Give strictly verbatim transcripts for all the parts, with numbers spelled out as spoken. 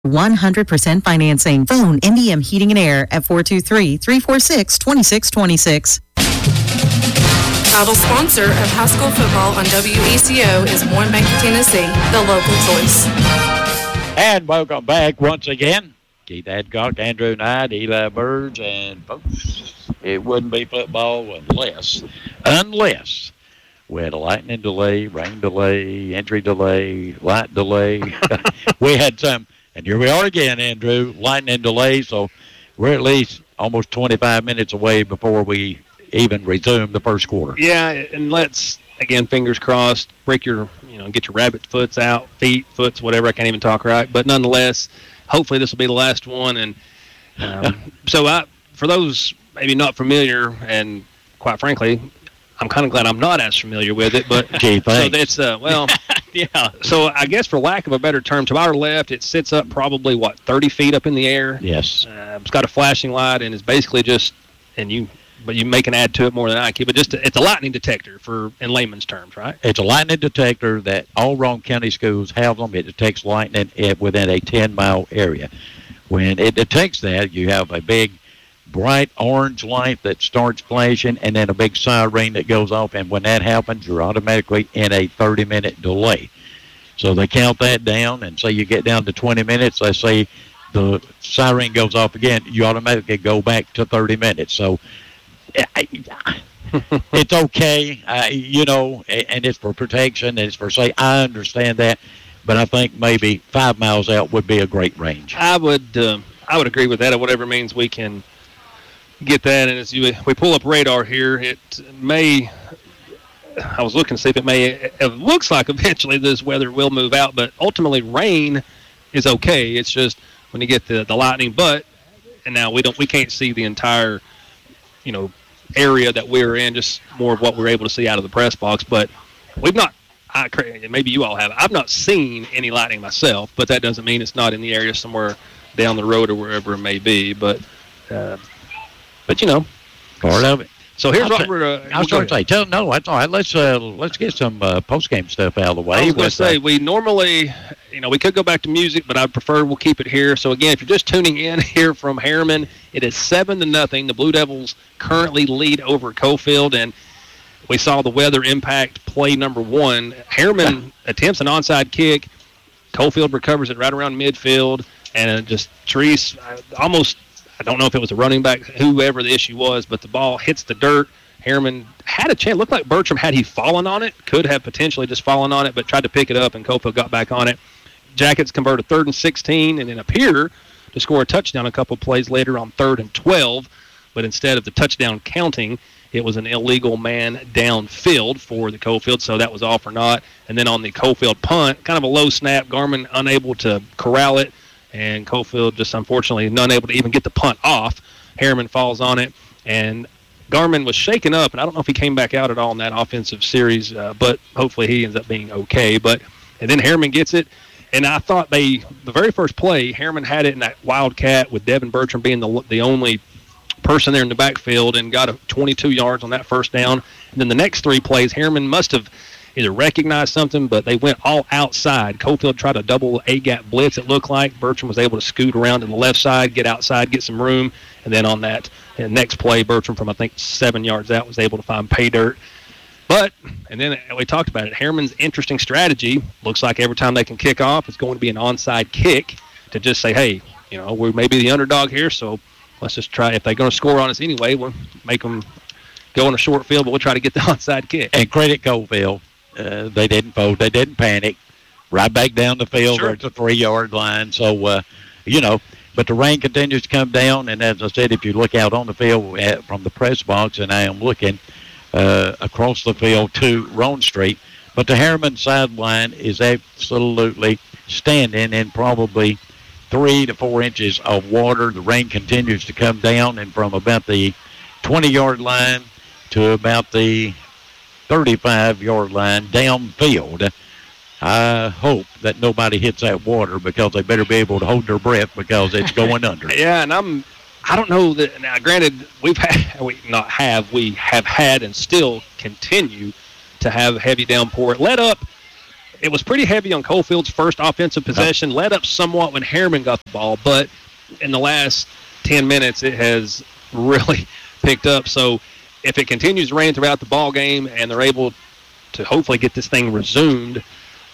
one hundred percent financing. Phone M B M Heating and Air at four two three, three four six, two six two six. Title sponsor of high school football on W E C O is Warren Bank, Tennessee, the local choice. And welcome back once again. Keith Adcock, Andrew Knight, Eli Burge, and folks, it wouldn't be football unless, unless we had a lightning delay, rain delay, entry delay, light delay. We had some, and here we are again, Andrew, lightning delay, so we're at least almost twenty-five minutes away before we even resume the first quarter. Yeah, and let's, again, fingers crossed, break your, you know, get your rabbit foots out, feet, foots, whatever. I can't even talk right. But nonetheless, hopefully this will be the last one. And um, so I, for those maybe not familiar, and quite frankly, I'm kind of glad I'm not as familiar with it. But Gee, so it's, uh, well, yeah. So I guess for lack of a better term, to our left, it sits up probably, what, thirty feet up in the air? Yes. Uh, it's got a flashing light and is basically just, and you, but you may can add to it more than I can, but just a, it's a lightning detector for in layman's terms, right? It's a lightning detector that all Rome County schools have them. It detects lightning within a ten-mile area. When it detects that, you have a big, bright orange light that starts flashing and then a big siren that goes off, and when that happens, you're automatically in a thirty-minute delay. So they count that down, and say you get down to twenty minutes, let's say the siren goes off again, you automatically go back to thirty minutes. So it's okay, uh, you know, and it's for protection, and it's for say, I understand that, but I think maybe five miles out would be a great range. I would, uh, I would agree with that. At whatever means we can get that, and as you, we pull up radar here, it may. I was looking to see if it may. It looks like eventually this weather will move out, but ultimately rain is okay. It's just when you get the the lightning, but and now we don't, we can't see the entire, you know, area that we're in, just more of what we're able to see out of the press box. But we've not, I, maybe you all have, I've not seen any lightning myself, but that doesn't mean it's not in the area somewhere down the road or wherever it may be. But, uh, but you know. Part of it. So here's I'll what say, we're. Uh, I was going to say, tell no, that's all right. Let's uh, let's get some uh, post game stuff out of the way. I was going to say uh, we normally, you know, we could go back to music, but I'd prefer we'll keep it here. So again, if you're just tuning in here from Harriman, it is seven to nothing. The Blue Devils currently lead over Cofield, and we saw the weather impact play number one. Harriman attempts an onside kick. Cofield recovers it right around midfield, and it just Therese almost. I don't know if it was a running back, whoever the issue was, but the ball hits the dirt. Harriman had a chance. Looked like Bertram, had he fallen on it, could have potentially just fallen on it, but tried to pick it up, and Cofield got back on it. Jackets convert a third and sixteen, and then appear to score a touchdown a couple plays later on third and twelve, but instead of the touchdown counting, it was an illegal man downfield for the Cofield, so that was all for naught. And then on the Cofield punt, kind of a low snap, Garmin unable to corral it, and Cofield just unfortunately unable to even get the punt off. Harriman falls on it, and Garmin was shaken up, and I don't know if he came back out at all in that offensive series, uh, but hopefully he ends up being okay. But and then Harriman gets it, and I thought they the very first play, Harriman had it in that wildcat with Devin Bertram being the the only person there in the backfield, and got a twenty-two yards on that first down. And then the next three plays, Harriman must have either recognized something, but they went all outside. Cofield tried a double A-gap blitz, it looked like. Bertram was able to scoot around to the left side, get outside, get some room, and then on that next play, Bertram from, I think, seven yards out was able to find pay dirt. But, and then we talked about it, Harriman's interesting strategy, looks like every time they can kick off, it's going to be an onside kick to just say, hey, you know, we may be the underdog here, so let's just try. If they're going to score on us anyway, we'll make them go in a short field, but we'll try to get the onside kick. And credit Cofield. Uh, they didn't fold. They didn't panic. Right back down the field Sure. at the three-yard line. So, uh, you know, but the rain continues to come down. And as I said, if you look out on the field at, from the press box, and I am looking uh, across the field to Roan Street, but the Harriman sideline is absolutely standing in probably three to four inches of water. The rain continues to come down, and from about the twenty-yard line to about the thirty-five-yard line downfield. I hope that nobody hits that water, because they better be able to hold their breath, because it's going under. Yeah, and I'm, I don't know that, now granted, we've had, we not have, we have had and still continue to have heavy downpour. It let up it was pretty heavy on Coalfield's first offensive possession, yep. Let up somewhat when Harriman got the ball, but in the last ten minutes, it has really picked up. So if it continues to rain throughout the ball game and they're able to hopefully get this thing resumed,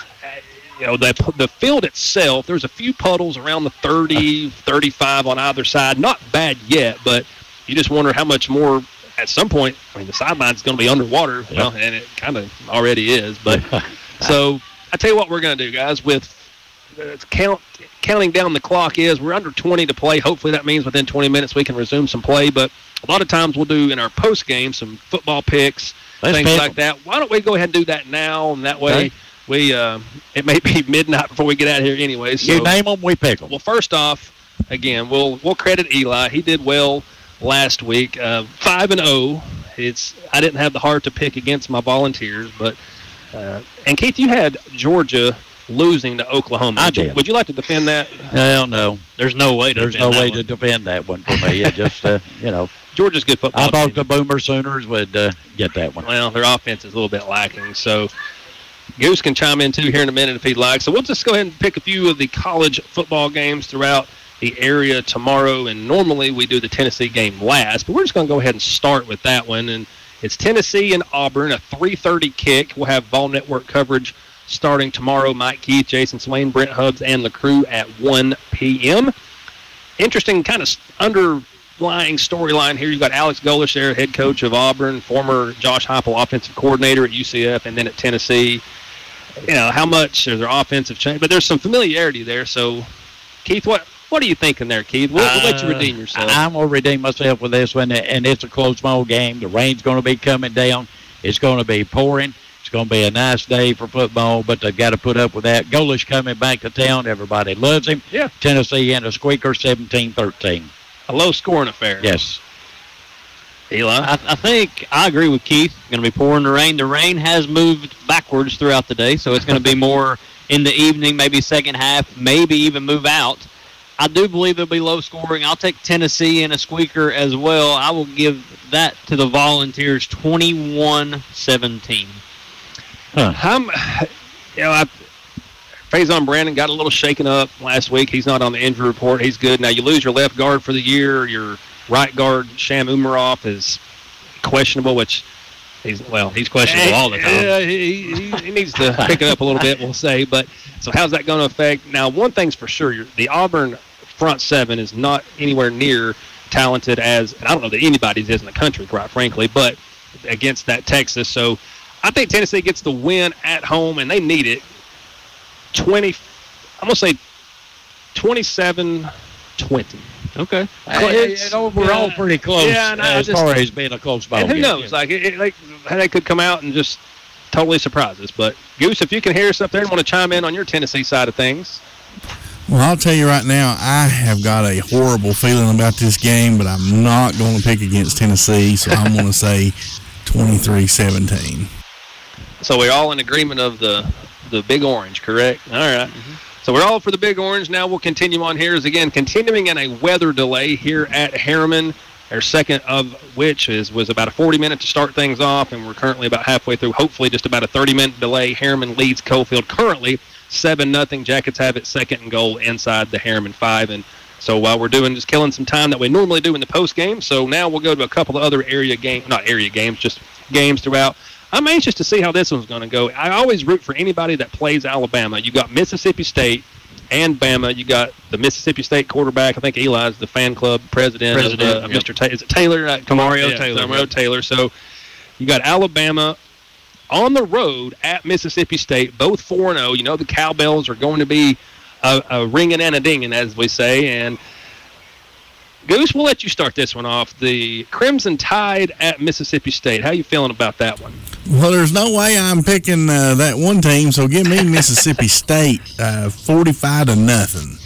you know, the, the field itself, there's a few puddles around the thirty, thirty-five on either side. Not bad yet, but you just wonder how much more at some point. I mean, the sideline's going to be underwater, yep. Well, and it kind of already is. But so I tell you what we're going to do, guys, with uh, count counting down the clock is we're under twenty to play. Hopefully that means within twenty minutes we can resume some play. But a lot of times we'll do in our post game some football picks, Let's things like that. Why don't we go ahead and do that now, and that way. Okay. We uh, it may be midnight before we get out of here anyway. So, you name them, we pick them. Well, first off, again, we'll we'll credit Eli. He did well last week, uh, five and zero. It's I didn't have the heart to pick against my Volunteers, but uh, and Keith, you had Georgia losing to Oklahoma. I would did. You, would you like to defend that? Hell no. There's no way. To There's defend no that way one. to defend that one for me. It just uh, you know. Georgia's good football. I thought team. the Boomer Sooners would uh, get that one. Well, their offense is a little bit lacking, so. Goose can chime in, too, here in a minute if he'd like. So we'll just go ahead and pick a few of the college football games throughout the area tomorrow. And normally we do the Tennessee game last, but we're just going to go ahead and start with that one. And it's Tennessee and Auburn, a three thirty kick. We'll have Vol Network coverage starting tomorrow. Mike Keith, Jason Swain, Brent Hubbs, and the crew at one p.m. Interesting kind of underlying storyline here. You've got Alex Golesh there, head coach of Auburn, former Josh Heupel offensive coordinator at U C F, and then at Tennessee. You know, how much is their offensive change? But there's some familiarity there. So, Keith, what what are you thinking there, Keith? We'll, we'll let you redeem yourself. I'm going to redeem myself with this one, and it's a close ball game. The rain's going to be coming down. It's going to be pouring. It's going to be a nice day for football, but they've got to put up with that. Golesh coming back to town. Everybody loves him. Yeah. Tennessee in a squeaker, seventeen thirteen. A low-scoring affair. Yes. Eli? I, I think I agree with Keith. It's going to be pouring the rain. The rain has moved backwards throughout the day, so it's going to be more in the evening, maybe second half, maybe even move out. I do believe it'll be low scoring. I'll take Tennessee in a squeaker as well. I will give that to the Volunteers twenty-one seventeen. Huh. I'm, you know, I, Faison Brandon got a little shaken up last week. He's not on the injury report. He's good. Now, you lose your left guard for the year. Your right guard, Sham Umarov, is questionable, which he's, well, he's questionable all the time. Yeah, he, he, he needs to pick it up a little bit, we'll say. But so how's that going to affect? Now, one thing's for sure, the Auburn front seven is not anywhere near talented as, and I don't know that anybody's is in the country, quite frankly, but against that Texas. So I think Tennessee gets the win at home, and they need it. twenty, I'm going to say twenty-seven twenty. Okay. Hey, it's overall yeah, pretty close yeah, no, as just, far as being a close ball and who game. knows? Like, it, it, like, they could come out and just totally surprise us. But, Goose, if you can hear us up there and want to chime in on your Tennessee side of things. Well, I'll tell you right now, I have got a horrible feeling about this game, but I'm not going to pick against Tennessee, so I'm going to say twenty-three seventeen. So we're all in agreement of the, the Big Orange, correct? All right. Mm-hmm. So we're all for the Big Orange. Now we'll continue on here. Is again continuing in a weather delay here at Harriman. Our second of which is was about a forty minute to start things off, and we're currently about halfway through. Hopefully, just about a thirty minute delay. Harriman leads Coalfield currently seven nothing. Jackets have it second and goal inside the Harriman five. And so while we're doing just killing some time that we normally do in the post game, so now we'll go to a couple of other area game, not area games, just games throughout. I'm anxious to see how this one's going to go. I always root for anybody that plays Alabama. You got Mississippi State and Bama. You got the Mississippi State quarterback. I think Eli's the fan club president, president of, uh, of yep. Mister Ta- is it Taylor? Uh, Mario yeah, Taylor. Mario Taylor. So you got Alabama on the road at Mississippi State, both four and oh. You know the cowbells are going to be a, a ringing and a dinging, as we say. And Goose, we'll let you start this one off. The Crimson Tide at Mississippi State. How you feeling about that one? Well, there's no way I'm picking uh, that one team, so give me Mississippi State uh, forty-five to nothing.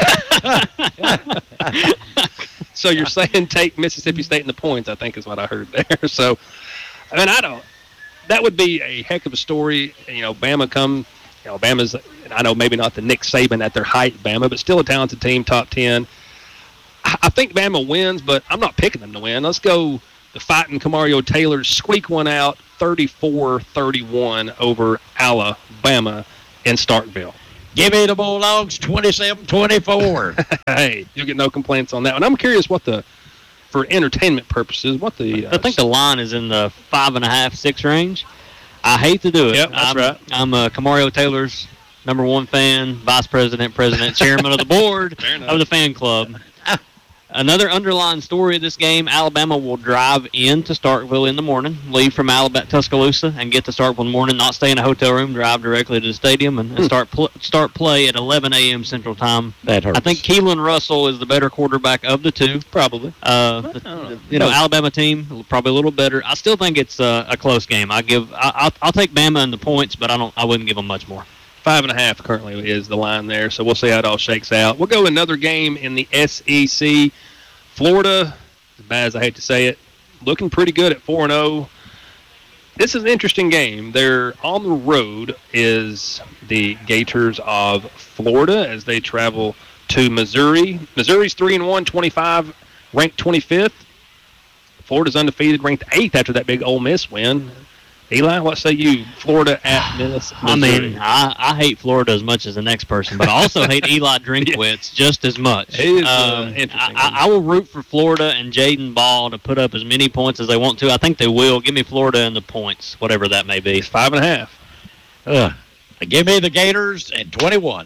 So you're saying take Mississippi State in the points, I think is what I heard there. So, I mean, I don't. That would be a heck of a story. You know, Bama come, you know, Bama's, I know maybe not the Nick Saban at their height, Bama, but still a talented team, top ten. I think Bama wins, but I'm not picking them to win. Let's go the fighting Camario Taylors squeak one out, thirty-four thirty-one over Alabama. in Starkville. Give me the Bulldogs twenty-seven twenty-four. Hey, you'll get no complaints on that one. I'm curious what the, for entertainment purposes, what the... Uh, I think the line is in the five and a half, six range. I hate to do it. Yep, that's I'm, right. I'm uh, Camario Taylor's number one fan, vice president, president, chairman of the board of the fan club. Another underlying story of this game, Alabama will drive into Starkville in the morning, leave from Alabama, Tuscaloosa, and get to Starkville in the morning, not stay in a hotel room, drive directly to the stadium, and, and start pl- start play at eleven a.m. Central Time. That hurts. I think Keelan Russell is the better quarterback of the two. Probably. Uh, the, the, you know, Alabama team, probably a little better. I still think it's a, a close game. I give, I, I'll, I'll take Bama in the points, but I don't. I wouldn't give them much more. Five and a half currently is the line there, so we'll see how it all shakes out. We'll go another game in the S E C. Florida, as bad as I hate to say it, looking pretty good at four and oh. This is an interesting game. They're on the road is the Gators of Florida as they travel to Missouri. Missouri's three and one, twenty-five, ranked twenty-fifth. Florida's undefeated, ranked eighth after that big Ole Miss win. Eli, what say you? Florida at Miss Missouri. I mean, I, I hate Florida as much as the next person, but I also hate Eli Drinkwitz yeah. just as much. It is, um, uh, interesting. I, I, I will root for Florida and Jaden Ball to put up as many points as they want to. I think they will. Give me Florida and the points, whatever that may be. It's five and a half. Uh, give me the Gators and twenty-one.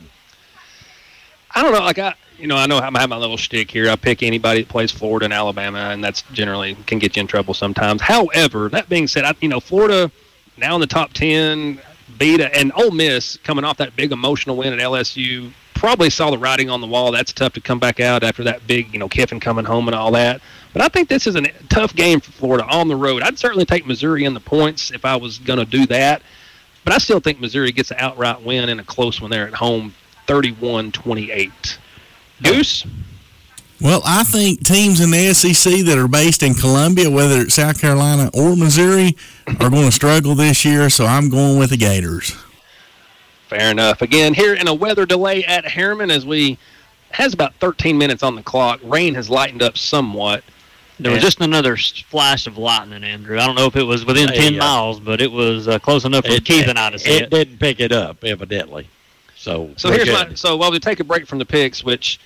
I don't know. Like I, you know, I know I have my little shtick here. I pick anybody that plays Florida and Alabama, and that's generally can get you in trouble sometimes. However, that being said, I, you know, Florida now in the top ten, beat a, and Ole Miss coming off that big emotional win at L S U. Probably saw the writing on the wall. That's tough to come back out after that big, you know, Kiffin coming home and all that. But I think this is a tough game for Florida on the road. I'd certainly take Missouri in the points if I was going to do that. But I still think Missouri gets an outright win in a close one there at home, thirty-one twenty-eight. Goose? Well, I think teams in the S E C that are based in Columbia, whether it's South Carolina or Missouri, are going to struggle this year, so I'm going with the Gators. Fair enough. Again, here in a weather delay at Harriman as we has about thirteen minutes on the clock. Rain has lightened up somewhat. There was just another flash of lightning, Andrew. I don't know if it was within ten uh, miles, but it was uh, close enough for it, Keith and I to see it. It didn't pick it up, evidently. So, so here's good. my. So while we take a break from the picks, which,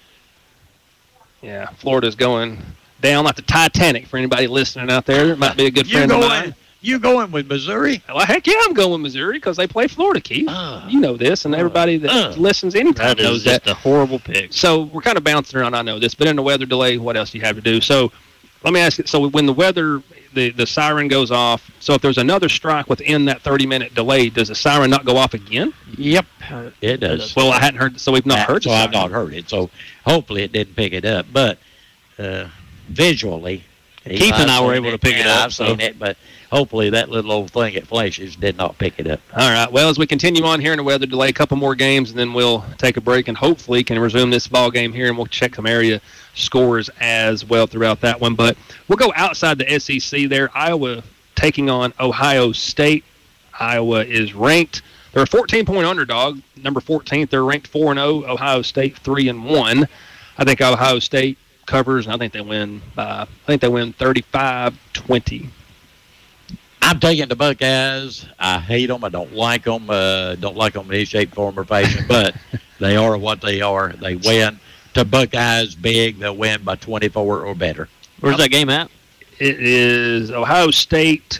yeah, Florida's going down like the Titanic for anybody listening out there. It might be a good friend going, of mine. You going with Missouri? Well, heck yeah, I'm going with Missouri because they play Florida, Keith. Uh, you know this, and everybody that uh, listens anytime that knows is just that. a horrible pick. So we're kind of bouncing around. I know this, but in the weather delay, what else do you have to do? So let me ask you. So when the weather, the, the siren goes off, so if there's another strike within that thirty-minute delay, does the siren not go off again? Yep, it does. Well, I hadn't heard, so we've not heard So the I've siren. not heard it. So hopefully it didn't pick it up. But uh, visually, Keith and I were able it, to pick it up. I've seen it, but hopefully that little old thing it flashes did not pick it up. All right. Well, as we continue on here in the weather delay, a couple more games, and then we'll take a break and hopefully can resume this ball game here, and we'll check some area scores as well throughout that one. But we'll go outside the S E C there. Iowa taking on Ohio State. Iowa is ranked. They're a fourteen-point underdog, number fourteenth. They're ranked four and oh. Ohio State three and one. I think Ohio State covers, and I think they win by, I think they win thirty-five twenty. I'm taking the Buckeyes. I hate them. I don't like them. Uh, don't like them in any shape, form, or fashion, but they are what they are. They win. To Buckeyes big, they'll win by twenty-four or better. Where's that game at? It is Ohio State,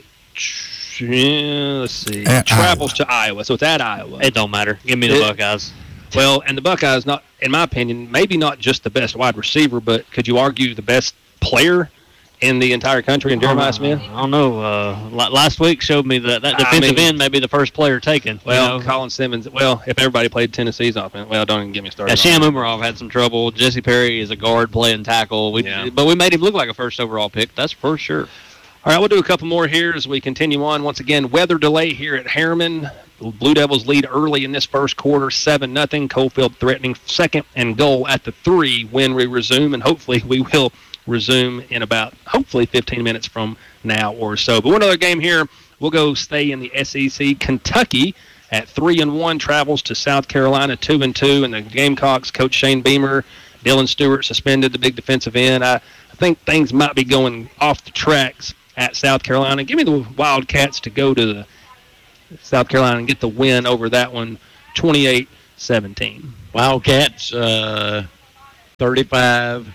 yeah, let's see, at travels Iowa. to Iowa, so it's at Iowa. It don't matter. Give me the It- Buckeyes. Well, and the Buckeyes, not in my opinion, maybe not just the best wide receiver, but could you argue the best player in the entire country in Jeremiah uh, Smith? I don't know. Uh, last week showed me that that I defensive mean- end may be the first player taken. Well, you know? Colin Simmons. Well, if everybody played Tennessee's offense, well, don't even get me started. Yeah, on Sham that. Umarov had some trouble. Jesse Perry is a guard playing tackle. We, Yeah. But we made him look like a first overall pick. That's for sure. All right, we'll do a couple more here as we continue on. Once again, weather delay here at Harriman. The Blue Devils lead early in this first quarter, seven nothing. Cofield threatening second and goal at the three when we resume, and hopefully we will resume in about, hopefully, fifteen minutes from now or so. But one other game here, we'll go stay in the S E C. Kentucky at three and one travels to South Carolina two and two, and the Gamecocks, Coach Shane Beamer, Dylan Stewart suspended, the big defensive end. I, I think things might be going off the tracks at South Carolina. Give me the Wildcats to go to the South Carolina and get the win over that one, twenty-eight seventeen. Wildcats, uh, thirty-five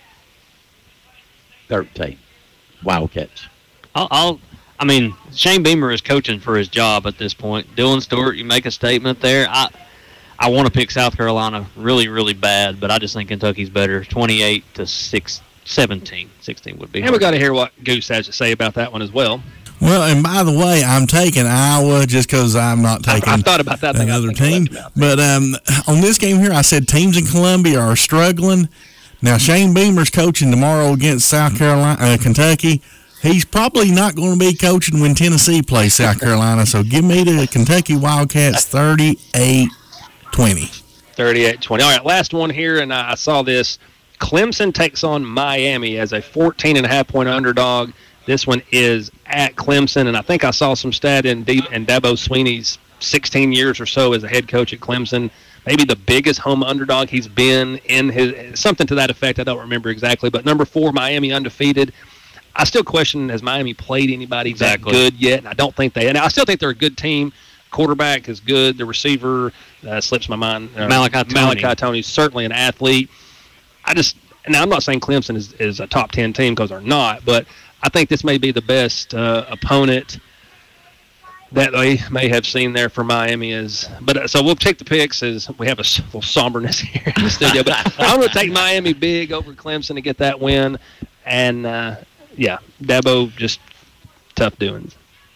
thirteen. Wildcats. I'll, I'll, I mean, Shane Beamer is coaching for his job at this point. Dylan Stewart, you make a statement there. I I want to pick South Carolina really, really bad, but I just think Kentucky's better. twenty-eight to six, seventeen. sixteen would be And hard. we got to hear what Goose has to say about that one as well. Well, and by the way, I'm taking Iowa just because I'm not taking I, I thought about that thing. another team. But um, on this game here, I said teams in Columbia are struggling. Now, Shane Beamer's coaching tomorrow against South Carolina, uh, Kentucky. He's probably not going to be coaching when Tennessee plays South Carolina. So give me the Kentucky Wildcats thirty-eight twenty. thirty-eight twenty. All right, last one here, and I saw this. Clemson takes on Miami as a fourteen and a half point underdog. This one is at Clemson, and I think I saw some stat in, D- in Dabo Sweeney's sixteen years or so as a head coach at Clemson. Maybe the biggest home underdog he's been in his, something to that effect. I don't remember exactly, but number four, Miami undefeated. I still question, has Miami played anybody Exactly. that good yet? And I don't think they. And I still think they're a good team. Quarterback is good. The receiver uh, slips my mind. Uh, Malachi Toney. Malachi Toney's certainly an athlete. I just now I'm not saying Clemson is, is a top ten team because they're not, but I think this may be the best uh, opponent that they may have seen there for Miami. Is but uh, so we'll take the picks as we have a s- little somberness here in the studio. But I'm going to take Miami big over Clemson to get that win, and uh, yeah, Dabo just tough doings.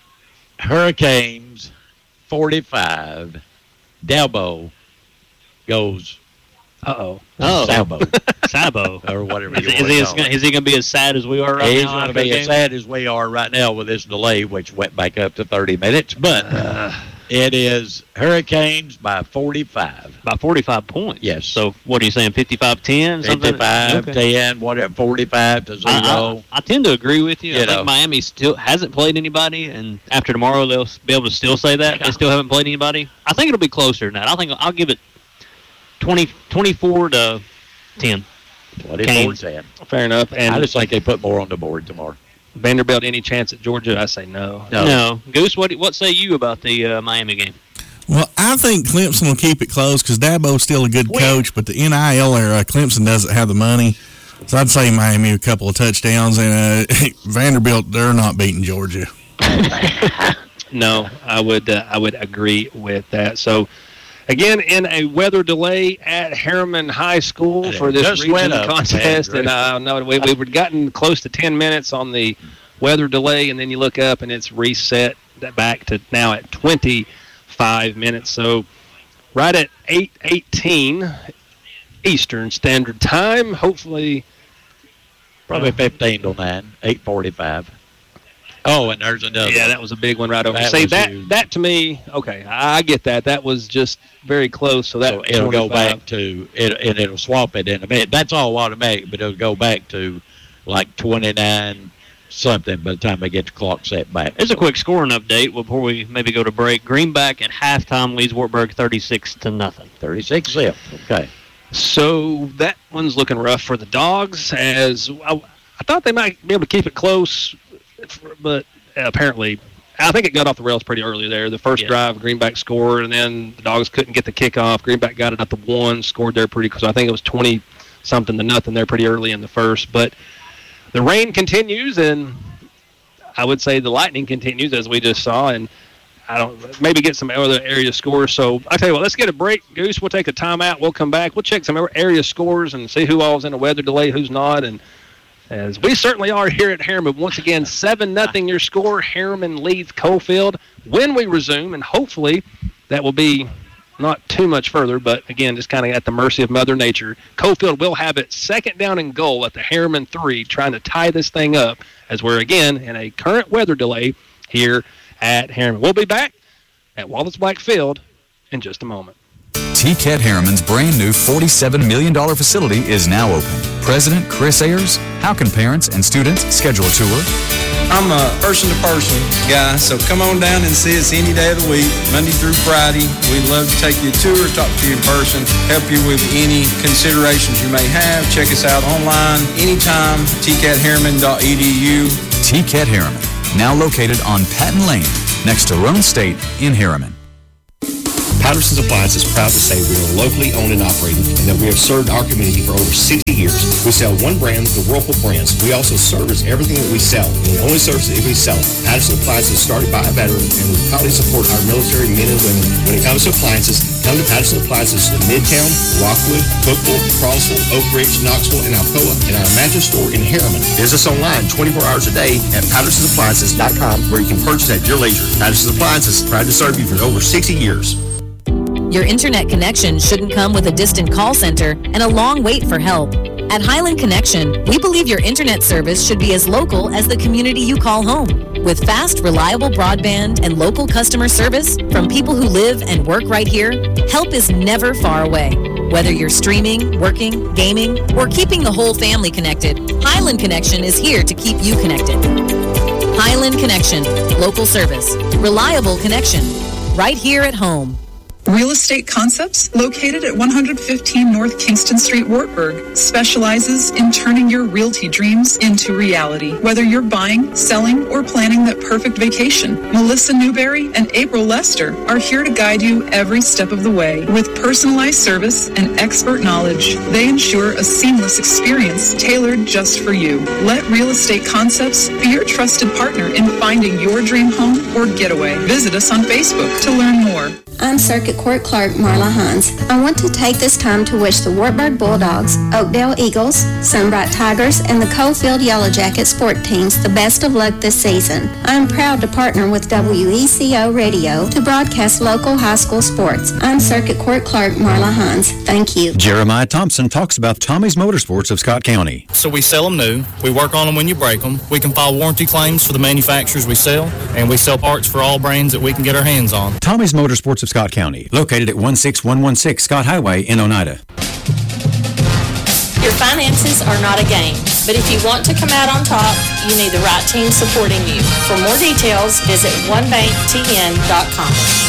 Hurricanes, forty-five. Dabo goes Uh-oh. Oh. Sabo, Sabo. or whatever Is, you is, want he to as, call it. is he going to be as sad as we are right He's now? going to after be the as game? sad as we are right now with this delay, which went back up to thirty minutes. But uh, it is Hurricanes by forty-five. By forty-five points. Yes. So what are you saying, fifty-five ten? fifty-five, Okay. ten, whatever, forty-five to zero. I, I, I tend to agree with you. You I think know. Miami still hasn't played anybody, and after tomorrow they'll be able to still say that. They still haven't played anybody. I think it'll be closer than that. I think I'll give it twenty, twenty-four to ten. twenty-four ten. Fair enough. And I just think they put more on the board tomorrow. Vanderbilt, any chance at Georgia? I say no. No. No. Goose, what what say you about the uh, Miami game? Well, I think Clemson will keep it close because Dabo's still a good coach, but the N I L era, Clemson doesn't have the money. So I'd say Miami a couple of touchdowns, and uh, Vanderbilt, they're not beating Georgia. No, I would uh, I would agree with that. So, again, in a weather delay at Harriman High School And for it this just region went up, contest, man, and I know we we've gotten close to ten minutes on the weather delay, and then you look up and it's reset back to now at twenty-five minutes. So, right at eight eighteen Eastern Standard Time. Hopefully, Probably fifteen to nine, eight forty-five. Oh, and there's another. yeah, that was a big one right over. That See was that huge. that to me, okay, I I get that. That was just very close. So that So it'll go twenty-five. back to it, and it'll swap it in a minute. That's all automatic, but it'll go back to like twenty-nine something by the time they get the clock set back. There's a quick scoring update before we maybe go to break. Greenback at halftime leads Wartburg thirty-six to nothing. thirty-six zip. Okay. So that one's looking rough for the Dogs. As I, I thought they might be able to keep it close, but apparently, I think it got off the rails pretty early there. The first Yeah. drive, Greenback scored, and then the Dogs couldn't get the kickoff. Greenback got it at the one, scored there pretty close. I think it was twenty something to nothing there pretty early in the first. But the rain continues, and I would say the lightning continues as we just saw, and I don't maybe get some other area scores. So I tell you what, let's get a break, Goose. We'll take a timeout. We'll come back. We'll check some area scores and see who all's in a weather delay, who's not, and as we certainly are here at Harriman. Once again, seven nothing your score. Harriman leads Coalfield. When we resume, and hopefully that will be not too much further, but again, just kind of at the mercy of Mother Nature. Coalfield will have it second down and goal at the Harriman three, trying to tie this thing up as we're again in a current weather delay here at Harriman. We'll be back at Wallace Black Field in just a moment. T C A T Harriman's brand new forty-seven million dollars facility is now open. President Chris Ayers, how can parents and students schedule a tour? I'm a person-to-person guy, so come on down and see us any day of the week, Monday through Friday. We'd love to take you a tour, talk to you in person, help you with any considerations you may have. Check us out online anytime, t cat harriman dot e d u. T C A T Harriman, now located on Patton Lane, next to Roan State in Harriman. Patterson's Appliance is proud to say we are locally owned and operated and that we have served our community for over sixty years. We sell one brand, the Whirlpool brands. We also service everything that we sell, and we only service it if we sell it. Patterson Appliances is started by a veteran, and we proudly support our military men and women. When it comes to appliances, come to Patterson Appliances in Midtown, Rockwood, Cookville, Crossville, Oak Ridge, Knoxville, and Alcoa, and our mattress store in Harriman. Visit us online twenty-four hours a day at pattersons appliances dot com, where you can purchase at your leisure. Patterson's Appliances, proud to serve you for over sixty years. Your internet connection shouldn't come with a distant call center and a long wait for help. At Highland Connection, we believe your internet service should be as local as the community you call home. With fast, reliable broadband and local customer service from people who live and work right here, help is never far away. Whether you're streaming, working, gaming, or keeping the whole family connected, Highland Connection is here to keep you connected. Highland Connection, local service, reliable connection, right here at home. Real Estate Concepts, located at one fifteen North Kingston Street, Wartburg, specializes in turning your realty dreams into reality. Whether you're buying, selling, or planning that perfect vacation, Melissa Newberry and April Lester are here to guide you every step of the way. With personalized service and expert knowledge, they ensure a seamless experience tailored just for you. Let Real Estate Concepts be your trusted partner in finding your dream home or getaway. Visit us on Facebook to learn more. I'm Circuit Court Clerk Marla Hines. I want to take this time to wish the Wartburg Bulldogs, Oakdale Eagles, Sunbright Tigers, and the Coalfield Yellow Jacket sport teams the best of luck this season. I am proud to partner with W E C O Radio to broadcast local high school sports. I'm Circuit Court Clerk Marla Hines. Thank you. Jeremiah Thompson talks about Tommy's Motorsports of Scott County. So we sell them new. We work on them when you break them. We can file warranty claims for the manufacturers we sell, and we sell parts for all brands that we can get our hands on. Tommy's Motorsports of Scott County, located at one six one one six Scott Highway in Oneida. Your finances are not a game, but if you want to come out on top, you need the right team supporting you. For more details, visit one bank t n dot com.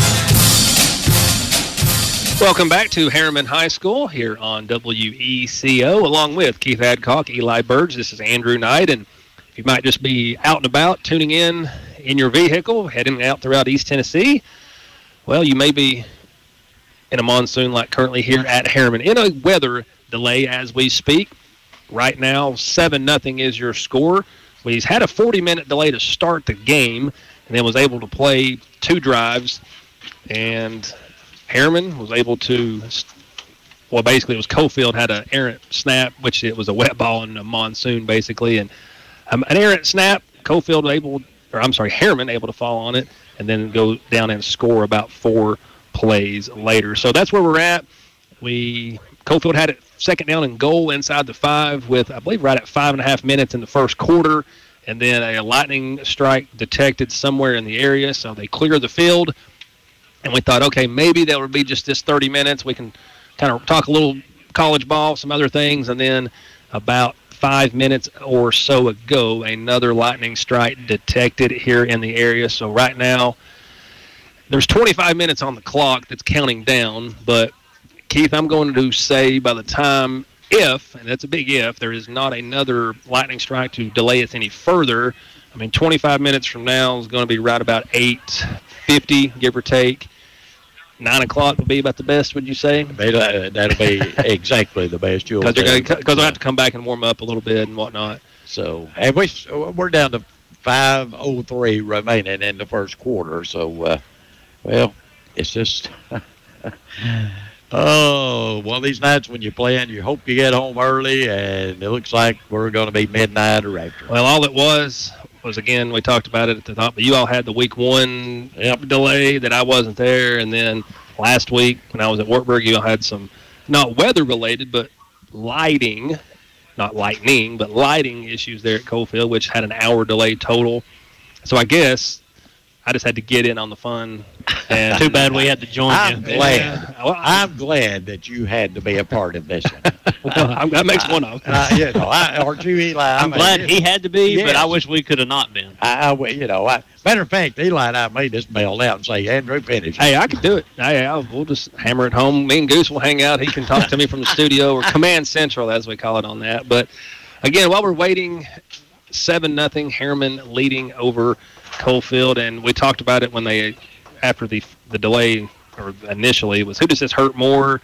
Welcome back to Harriman High School here on W E C O, along with Keith Adcock, Eli Burge. This is Andrew Knight, and you might just be out and about, tuning in in your vehicle, heading out throughout East Tennessee. Well, you may be in a monsoon like currently here at Harriman, in a weather delay as we speak. Right now, seven nothing is your score. We've had a forty-minute delay to start the game, and then was able to play two drives, and Harriman was able to, well, basically it was Coalfield had an errant snap, which it was a wet ball in a monsoon, basically, and um, an errant snap, Coalfield able, or I'm sorry, Harriman able to fall on it, and then go down and score about four plays later. So that's where we're at. We Coalfield had it second down and goal inside the five with, I believe, right at five and a half minutes in the first quarter, and then a lightning strike detected somewhere in the area, so they clear the field, and we thought, okay, maybe that would be just this thirty minutes. We can kind of talk a little college ball, some other things, and then about five minutes or so ago, another lightning strike detected here in the area. So right now, there's twenty-five minutes on the clock that's counting down. But, Keith, I'm going to say by the time, if, and that's a big if, there is not another lightning strike to delay us any further, I mean, twenty-five minutes from now is going to be right about eight fifty, give or take. Nine o'clock would be about the best, would you say? That'll be exactly the best. Because they'll have to come back and warm up a little bit and whatnot. So, and we, we're down to five oh three remaining in the first quarter. So, uh, well, it's just, oh, one of these nights when you're playing, you hope you get home early, and it looks like we're going to be midnight or after. Well, all it was was, again, we talked about it at the top, but you all had the week one yep. delay that I wasn't there, and then last week when I was at Wartburg, you all had some, not weather-related, but lighting, not lightning, but lighting issues there at Coalfield, which had an hour delay total. So I guess I just had to get in on the fun. And too bad we had to join I'm you. Glad. Yeah. Well, I'm glad that you had to be a part of this one. Well, that makes one of them. Uh, you know, I, aren't you, Eli? I'm I mean, glad he had to be, yes. but I wish we could have not been. I, I, you know, I, matter of fact, Eli and I made this bail out and say, Andrew, finish. Hey, I could do it. Hey, I'll, we'll just hammer it home. Me and Goose will hang out. He can talk to me from the studio, or Command Central, as we call it on that. But, again, while we're waiting, seven nothing, Harriman leading over Coalfield, and we talked about it when they, after the the delay or initially, was who does this hurt more?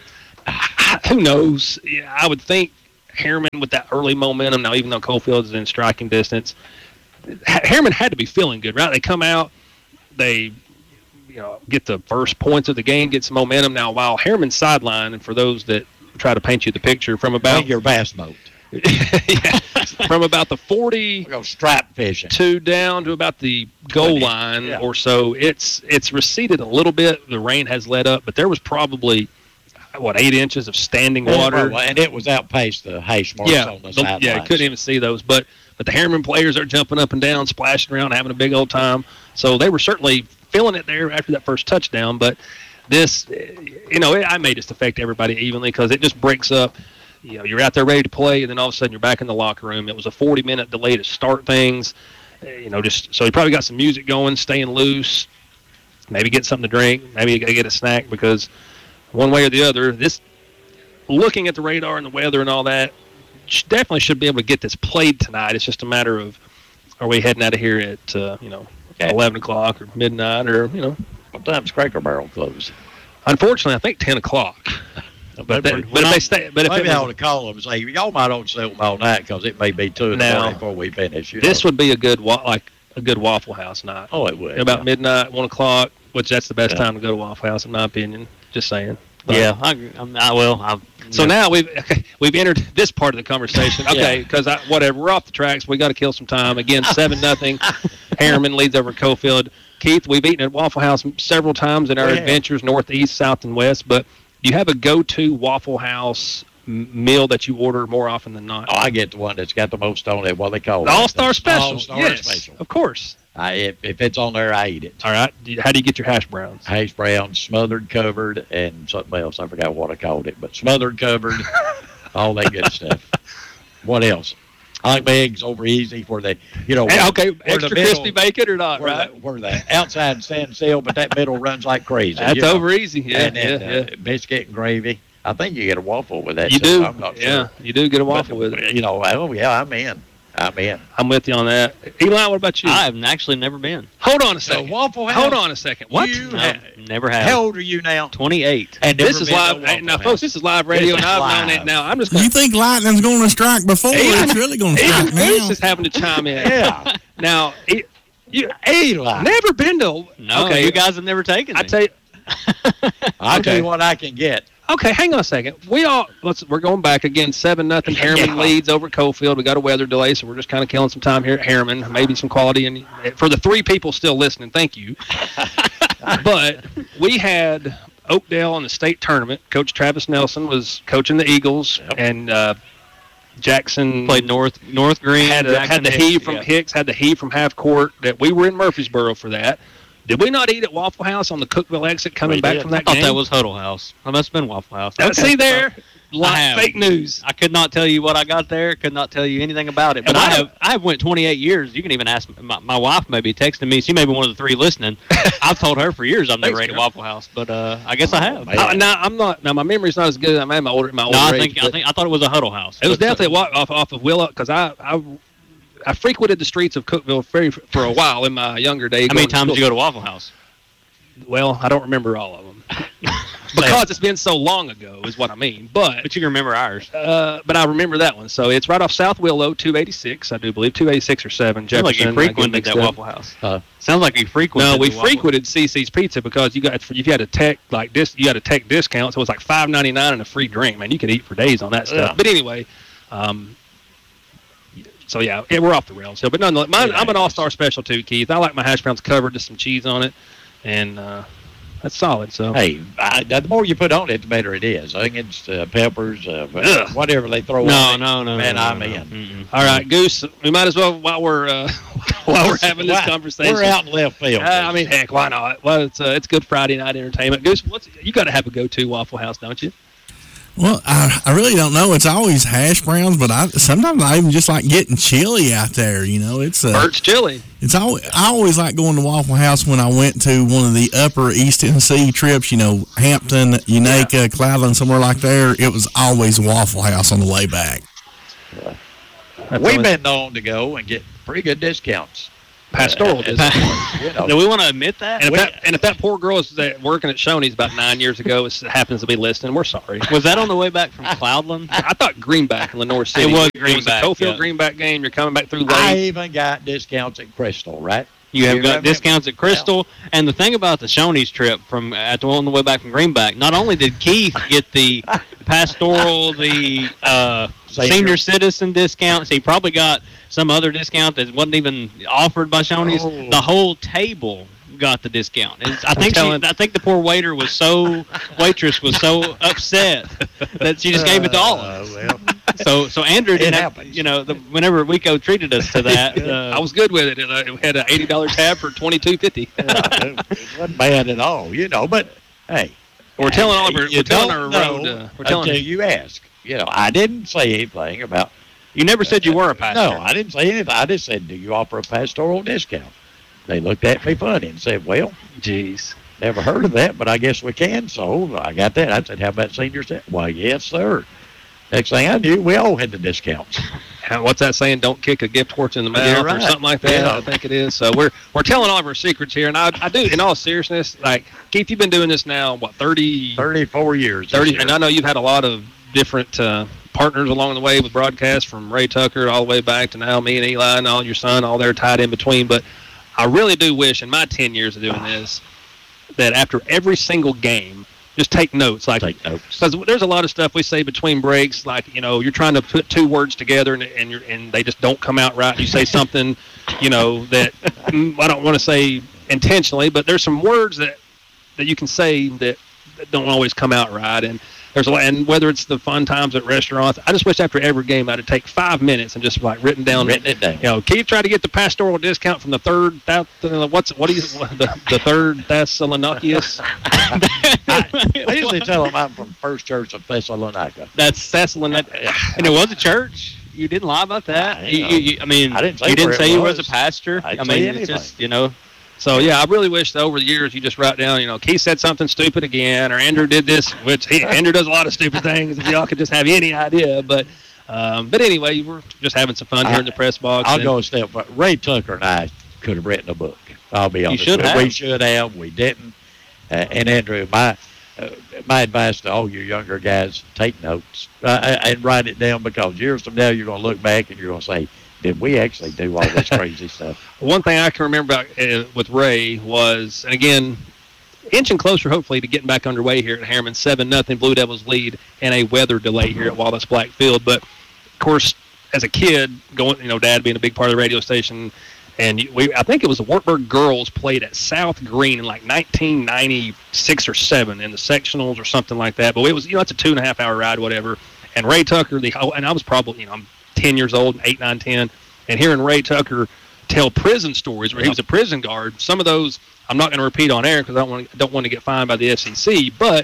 I, who knows? Yeah, I would think Harriman with that early momentum. Now, even though Cofield is in striking distance, Harriman had to be feeling good, right? They come out, they you know get the first points of the game, get some momentum. Now, while Harriman's sideline, and for those that try to paint you the picture from about your bass boat. yeah, from about the forty go strap fishing to down to about the goal twenty line yeah. or so, it's it's receded a little bit. The rain has let up, but there was probably what eight inches of standing water, and it was outpaced the hash marks yeah, on the the, sidelines. yeah, couldn't even see those. But but the Harriman players are jumping up and down, splashing around, having a big old time. So they were certainly feeling it there after that first touchdown. But this, you know, it, I may just affect everybody evenly because it just breaks up. You know, you're out there ready to play, and then all of a sudden you're back in the locker room. It was a forty-minute delay to start things. You know, just so you probably got some music going, staying loose, maybe get something to drink, maybe you got to get a snack because one way or the other, this looking at the radar and the weather and all that, definitely should be able to get this played tonight. It's just a matter of are we heading out of here at, uh, you know, okay. eleven o'clock or midnight or, you know. What time's Cracker Barrel close? Unfortunately, I think ten o'clock. But, that, but if they stay, but if maybe it was, I ought to call them and say, y'all might ought to sell them all night because it may be two in the morning before we finish. You this know? would be a good wa- like a good Waffle House night. Oh, it would. About yeah. midnight, one o'clock, which that's the best yeah. time to go to Waffle House, in my opinion. Just saying. But, yeah, I, I'm, I will. I've, so yeah. now we've okay, we've entered this part of the conversation. Okay, because yeah. whatever, we're off the tracks. We got to kill some time. Again, seven nothing. Harriman leads over Cofield. Keith, we've eaten at Waffle House several times in our yeah. adventures, northeast, south, and west. But do you have a go-to Waffle House meal that you order more often than not? Oh, I get the one that's got the most on it. What they call the it? All-Star Special. All-Star yes, Special. Of course. I, if, if it's on there, I eat it. All right. How do you get your hash browns? Hash browns, smothered, covered, and something else. I forgot what I called it, but smothered, covered, all that good stuff. What else? I like my eggs over easy where they, you know. Hey, where, okay, where extra middle, crispy bacon or not, where right? The, where the outside stands still, but that middle runs like crazy. That's you know? over easy. Yeah, and then, yeah, uh, yeah. Biscuit and gravy. I think you get a waffle with that. You stuff. do. I'm not yeah, sure. you do get a waffle but, with it. You know, oh, yeah, I'm in. I'm in. I'm with you on that. Eli, what about you? I've actually never been. Hold on a second. So Waffle House. Hold on a second. What? You No, have, never have. how old are you now? twenty-eight. And This never is been to live. Waffle Hey, now, House. folks, this is live radio, This and is I've known live. it now. I'm just going You think lightning's going to strike before? It's really going to strike Even now. Goose is having to chime in. Yeah. Now, it, you Eli. never been to. No, okay, you guys have never taken me. I tell you. I'll tell Okay. you what I can get. Okay, hang on a second. We all let's we're going back again. Seven nothing. Harriman Yeah. leads over Cofield. We got a weather delay, so we're just kind of killing some time here at Harriman. Maybe some quality. And for the three people still listening, thank you. But we had Oakdale in the state tournament. Coach Travis Nelson was coaching the Eagles, Yep. and uh, Jackson Played North North Green. had, a, Jackson had the Hicks, heave from yeah. Hicks, had the heave from half court. That we were in Murfreesboro for that. Did we not eat at Waffle House on the Cookville exit coming We back did. from that I thought game? that was Huddle House. That must have been Waffle House. Uh, See there? I Like have. fake news. I could not tell you what I got there. Could not tell you anything about it. But And I I- have I have went twenty-eight years. You can even ask my, my wife. Maybe texting me. She may be one of the three listening. I've told her for years I've never Thanks, ate at girl. Waffle House, but uh, I guess I have. man. Uh, now I'm not. Now my memory's not as good as I'm at my older my older No, I age, think I but think I thought it was a Huddle House. it was But, uh, definitely wa- off off of Willow because I, I I frequented the streets of Cookville very for a while in my younger days. How many going to times did you school. go to Waffle House? Well, I don't remember all of them because it's been so long ago, is what I mean. But But you can remember ours. uh, but I remember that one. So it's right off South Willow, two eighty-six, I do believe, two eighty-six or seven. Sounds like you Jefferson, I get frequented mixed that up. Waffle House. Uh, Sounds like you frequented. No, we the Waffle- frequented C C's Pizza because you got if you had a tech like this, you had a tech discount, so it was like five ninety-nine and a free drink. Man, you could eat for days on that stuff. Yeah. But anyway, um, so yeah, yeah, we're off the rails here. But nonetheless, mine, I'm an all-star special too, Keith. I like my hash browns covered, just some cheese on it, and uh, that's solid. So hey, I, the more you put on it, the better it is. Onions, uh, peppers, uh, Ugh. whatever they throw No, on it. no, no, Man, no, I'm no, no. in. Mm-mm. all right, Goose, we might as well while we're uh, while we're having this Why- conversation. We're out in left field. Uh, I mean, heck, why not? Well, it's uh, it's good Friday night entertainment. Goose, what's you got to have a go-to Waffle House, don't you? Well, I, I really don't know. It's always hash browns, but I sometimes I even just like getting chili out there. You know, it's uh, Bert's Chili. It's always, I always like going to Waffle House when I went to one of the upper East Tennessee trips, you know, Hampton, Unaka, yeah. Cloudland, somewhere like there. It was always Waffle House on the way back. We've been known to go and get pretty good discounts. pastoral discount. You know. Do we want to admit that? And if that, and if that poor girl is that working at Shoney's about nine years ago, it happens to be listening, we're sorry. Was that on the way back from Cloudland? I thought Greenback in Lenore City. It was It was a Greenback, Cofield yeah. Greenback game. You're coming back through I late. even got discounts at Crystal, right? You have You got remember? discounts at Crystal. And the thing about the Shoney's trip from at the on the way back from Greenback, not only did Keith get the pastoral, the uh, Senior. senior citizen discounts, he probably got some other discount that wasn't even offered by Shoney's. Oh. The whole table got the discount. It's, I think she, telling- I think the poor waiter was so waitress was so upset that she just gave it to all of us. Uh, well, So, so Andrew It didn't have, happens. you know, the, whenever Wico treated us to that, uh, I was good with it. Uh, It had an eighty dollar tab for twenty-two fifty. it wasn't bad at all, you know. But hey, We're telling Oliver. you We're telling our don't know road. Uh, we're telling. until you ask. You know, I didn't say anything about. you never said you were a pastor. No, I didn't say anything. I just said, "Do you offer a pastoral discount?" They looked at me funny and said, "Well, Jeez. never heard of that, but I guess we can." So I got that. I said, "How about senior citizen?" Well, yes, sir. Next thing I knew, we all had the discounts. How- What's that saying? Don't kick a gift horse in the mouth Yeah, or right. something like that. Yeah. I think it is. So we're we're telling all of our secrets here, and I I do in all seriousness. Like Keith, you've been doing this now what thirty, thirty-four years. this thirty, year. and I know you've had a lot of different uh, partners along the way with broadcasts, from Ray Tucker all the way back to now me and Eli and all your son, all they're tied in between. But I really do wish in my ten years of doing this that after every single game, just take notes. Like, Take notes. because there's a lot of stuff we say between breaks, like, you know, you're trying to put two words together and and, you're, and they just don't come out right. You say something, you know, that mm, I don't want to say intentionally, but there's some words that, that you can say that, that don't always come out right. And there's a lot, and whether it's the fun times at restaurants, I just wish after every game I'd take five minutes and just like written down, Written it down. you know, Keith tried to get the pastoral discount from the third, that, uh, what's, what do you, the, the third Thessalonians? I usually tell them I'm from First Church of Thessalonica. That's Thessalonica, and it was a church. You didn't lie about that. I You, know. you, you, I mean, I didn't say you didn't where it say you was was. a pastor. I I didn't mean, say it's anything. just, you know. So, yeah, I really wish that over the years you just write down, you know, Keith said something stupid again, or Andrew did this, which he, Andrew does a lot of stupid things, if y'all could just have any idea. But um, but anyway, we're just having some fun here in the press box. I'll and- go a step. But Ray Tucker and I could have written a book. I'll be honest. should with have. We should have. We didn't. Uh, and Andrew, my uh, my advice to all you younger guys: take notes uh, and write it down, because years from now you're going to look back and you're going to say, "Did we actually do all this crazy stuff?" One thing I can remember about, uh, with Ray was, and again, inching closer hopefully to getting back underway here at Harriman, seven nothing Blue Devils lead and a weather delay here at Wallace Blackfield. But, of course, as a kid, going, you know, Dad being a big part of the radio station, and we, I think it was the Wartburg girls played at South Green in like nineteen ninety-six or seven in the sectionals or something like that. But it was, you know, it's a two and a half hour ride, whatever. And Ray Tucker, the and I was probably, you know, I'm ten years old, eight, nine, ten, and hearing Ray Tucker tell prison stories where he was a prison guard. Some of those I'm not going to repeat on air because I don't want to, don't want to get fined by the F C C. But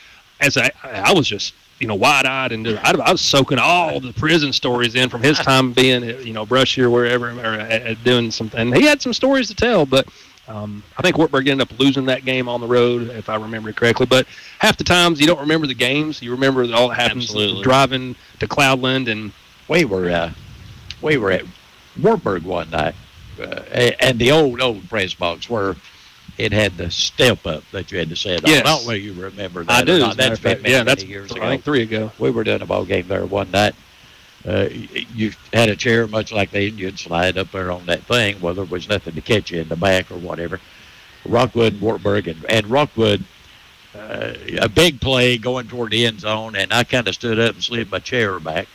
as I, I was just, you know, wide-eyed, and I, I was soaking all the prison stories in from his time being, at, you know, Brushy or wherever, or at, at doing something. And he had some stories to tell, but um, I think Wartburg ended up losing that game on the road, if I remember correctly. But half the times you don't remember the games. You remember all that happens Absolutely. driving to Cloudland. And we were uh, we were at Wartburg one night, uh, and the old old press box where it had the step up that you had to sit on. Yes. I don't know if you remember that. I or do. not. as a matter That's of been fact. many, yeah, many that's years I ago. think three ago. We were doing a ball game there one night. Uh, you had a chair much like that, and you'd slide up there on that thing, whether there was nothing to catch you in the back or whatever. Rockwood, Wartburg, and, and Rockwood, uh, a big play going toward the end zone, and I kind of stood up and slid my chair back,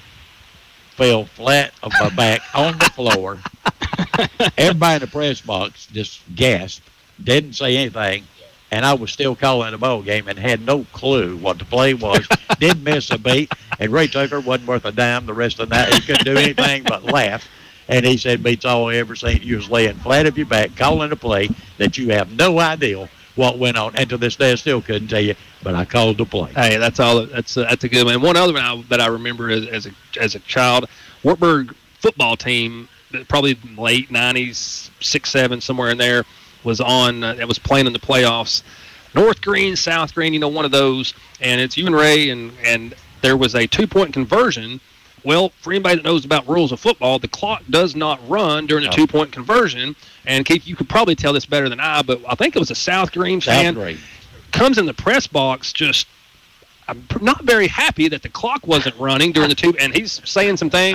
fell flat on my back on the floor. Everybody in the press box just gasped, didn't say anything, and I was still calling the ball game and had no clue what the play was. Didn't miss a beat, and Ray Tucker wasn't worth a dime the rest of the night. He couldn't do anything but laugh. And he said, beats all I ever seen. You was laying flat of your back, calling a play that you have no idea what went on. And to this day, I still couldn't tell you, but I called the play. Hey, that's all. That's a, that's a good one. And one other one I, that I remember as, as a as a child, Wartburg football team, probably late nineties, six, seven, somewhere in there, was on. Uh, it was playing in the playoffs. North Green, South Green, you know, one of those. And it's you and Ray, and and there was a two point conversion Well, for anybody that knows about rules of football, the clock does not run during a No. two-point conversion. And, Keith, you could probably tell this better than I, but I think it was a South Green fan. South Green. Comes in the press box just – I'm not very happy that the clock wasn't running during the two, and he's saying some things.